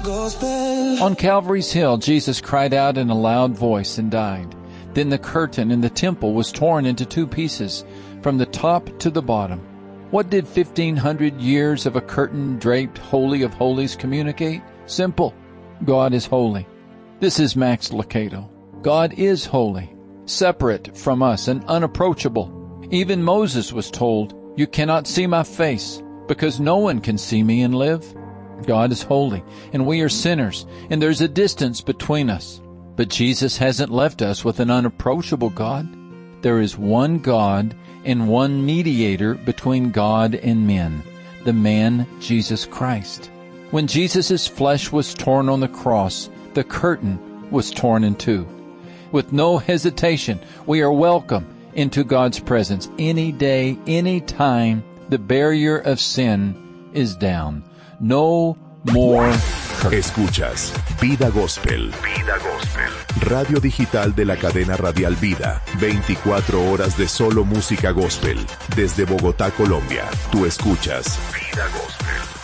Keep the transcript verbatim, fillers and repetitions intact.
On Calvary's hill, Jesus cried out in a loud voice and died. Then the curtain in the temple was torn into two pieces, from the top to the bottom. What did fifteen hundred years of a curtain-draped Holy of Holies communicate? Simple. God is holy. This is Max Lucado. God is holy, separate from us and unapproachable. Even Moses was told, "You cannot see my face, because no one can see me and live." God is holy, and we are sinners, and there's a distance between us. But Jesus hasn't left us with an unapproachable God. There is one God and one mediator between God and men, the man Jesus Christ. When Jesus' flesh was torn on the cross, the curtain was torn in two. With no hesitation, we are welcome into God's presence any day, any time. The barrier of sin is down. No more curtain. Escuchas Vida Gospel. Vida Gospel. Radio digital de la cadena radial Vida. veinticuatro horas de solo música gospel. Desde Bogotá, Colombia. Tú escuchas Vida Gospel.